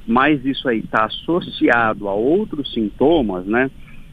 mas isso aí está associado a outros sintomas, né?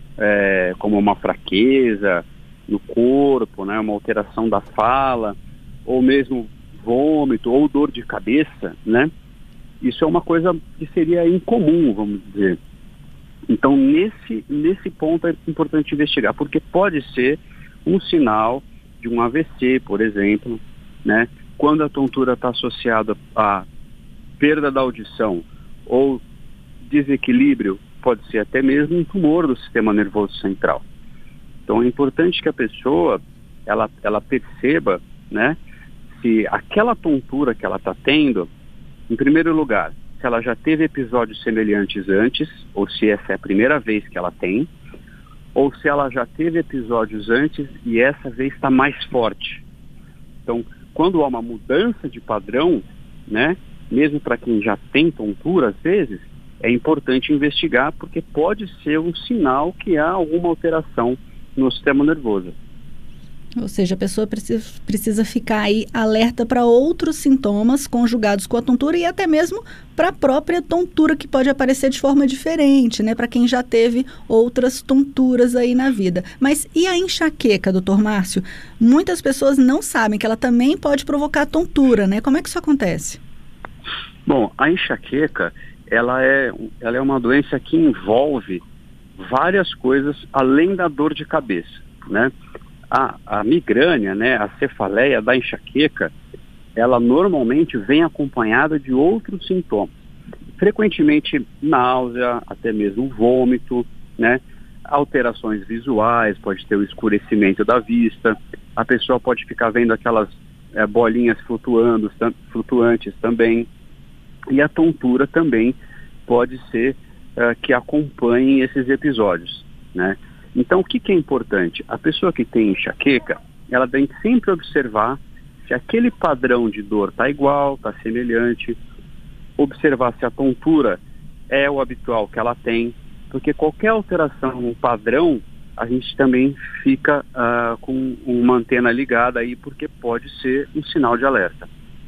Como uma fraqueza no corpo, né? Uma alteração da fala, ou mesmo vômito, ou dor de cabeça, né? Isso é uma coisa que seria incomum, vamos dizer. Então, nesse ponto é importante investigar, porque pode ser um sinal de um AVC, por exemplo, né? Quando a tontura está associada a perda da audição ou desequilíbrio, pode ser até mesmo um tumor do sistema nervoso central. Então é importante que a pessoa ela perceba, né, se aquela tontura que ela está tendo, em primeiro lugar, se ela já teve episódios semelhantes antes, ou se essa é a primeira vez que ela tem, ou se ela já teve episódios antes e essa vez está mais forte. Então, quando há uma mudança de padrão, né, mesmo para quem já tem tontura, às vezes, é importante investigar, porque pode ser um sinal que há alguma alteração no sistema nervoso. Ou seja, a pessoa precisa ficar aí alerta para outros sintomas conjugados com a tontura e até mesmo para a própria tontura, que pode aparecer de forma diferente, né? Para quem já teve outras tonturas aí na vida. Mas e a enxaqueca, doutor Márcio? Muitas pessoas não sabem que ela também pode provocar tontura, né? Como é que isso acontece? Bom, a enxaqueca, ela é uma doença que envolve várias coisas além da dor de cabeça, né? A migrânia, né, a cefaleia da enxaqueca, ela normalmente vem acompanhada de outros sintomas. Frequentemente náusea, até mesmo vômito, né? Alterações visuais, pode ter o escurecimento da vista, a pessoa pode ficar vendo aquelas bolinhas flutuantes também, e a tontura também pode ser que acompanhe esses episódios, né? Então, o que é importante? A pessoa que tem enxaqueca, ela tem que sempre observar se aquele padrão de dor está igual, está semelhante, observar se a tontura é o habitual que ela tem, porque qualquer alteração no padrão, a gente também fica com uma antena ligada aí, porque pode ser um sinal de alerta.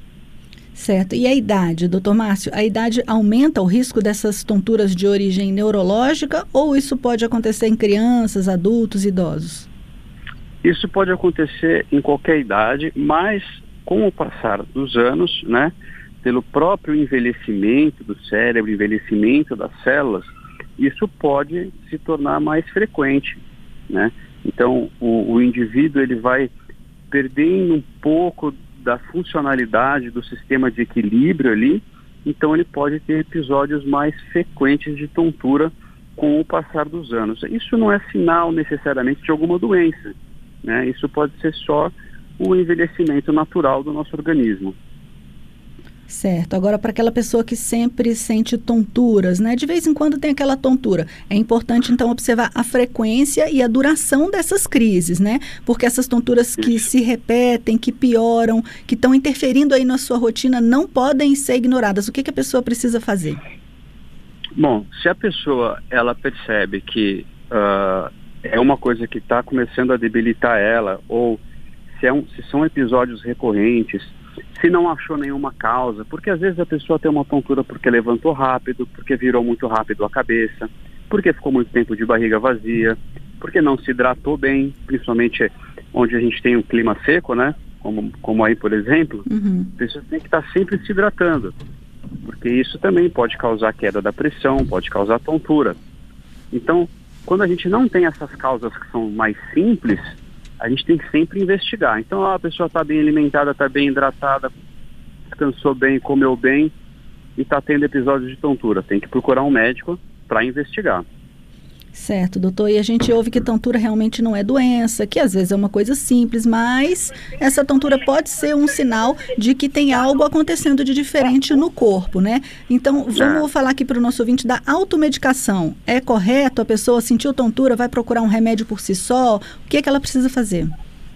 Certo. E a idade, doutor Márcio? A idade aumenta o risco dessas tonturas de origem neurológica ou isso pode acontecer em crianças, adultos, idosos? Isso pode acontecer em qualquer idade, mas com o passar dos anos, né, pelo próprio envelhecimento do cérebro, envelhecimento das células, isso pode se tornar mais frequente, né? Então, o indivíduo ele vai perdendo um pouco da funcionalidade do sistema de equilíbrio ali, então ele pode ter episódios mais frequentes de tontura com o passar dos anos. Isso não é sinal necessariamente de alguma doença, né? Isso pode ser só o envelhecimento natural do nosso organismo. Certo. Agora, para aquela pessoa que sempre sente tonturas, né? De vez em quando tem aquela tontura. É importante, então, observar a frequência e a duração dessas crises, né? Porque essas tonturas que se repetem, que pioram, que estão interferindo aí na sua rotina, não podem ser ignoradas. O que a pessoa precisa fazer? Bom, se a pessoa, ela percebe que é uma coisa que está começando a debilitar ela, ou se são episódios recorrentes, se não achou nenhuma causa, porque às vezes a pessoa tem uma tontura porque levantou rápido, porque virou muito rápido a cabeça, porque ficou muito tempo de barriga vazia, porque não se hidratou bem, principalmente onde a gente tem um clima seco, né? Como aí, por exemplo, a pessoa tem que estar sempre se hidratando, porque isso também pode causar queda da pressão, pode causar tontura. Então, quando a gente não tem essas causas que são mais simples, a gente tem que sempre investigar. Então, a pessoa está bem alimentada, está bem hidratada, descansou bem, comeu bem e está tendo episódios de tontura. Tem que procurar um médico para investigar. Certo, doutor. E a gente ouve que tontura realmente não é doença, que às vezes é uma coisa simples, mas essa tontura pode ser um sinal de que tem algo acontecendo de diferente no corpo, né? Então, vamos falar aqui para o nosso ouvinte da automedicação. É correto? A pessoa sentiu tontura, vai procurar um remédio por si só? O que ela precisa fazer?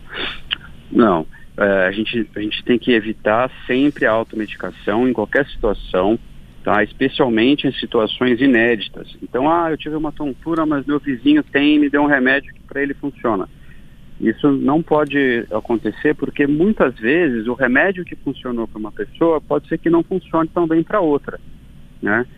Não. A gente tem que evitar sempre a automedicação em qualquer situação, tá? Especialmente em situações inéditas. Então, eu tive uma tontura, mas meu vizinho me deu um remédio que para ele funciona. Isso não pode acontecer porque muitas vezes o remédio que funcionou para uma pessoa pode ser que não funcione tão bem para outra, né?